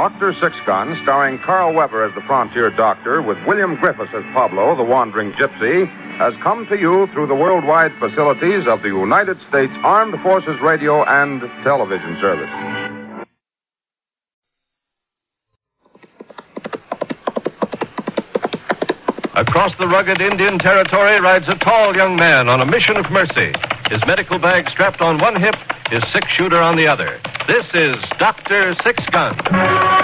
Dr. Sixgun, starring Carl Weber as the frontier doctor with William Griffiths as Pablo, the wandering gypsy, has come to you through the worldwide facilities of the United States Armed Forces Radio and Television Service. Across the rugged Indian territory rides a tall young man on a mission of mercy. His medical bag strapped on one hip, his six-shooter on the other. This is Dr. Sixgun.